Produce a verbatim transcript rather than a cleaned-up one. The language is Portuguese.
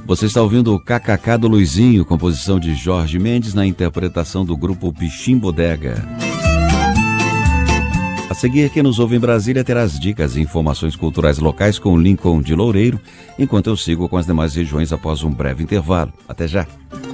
Você está ouvindo o K K K do Luizinho, composição de Jorge Mendes na interpretação do grupo Pichim Bodega. A seguir, quem nos ouve em Brasília terá as dicas e informações culturais locais com Lincoln de Loureiro, enquanto eu sigo com as demais regiões após um breve intervalo. Até já!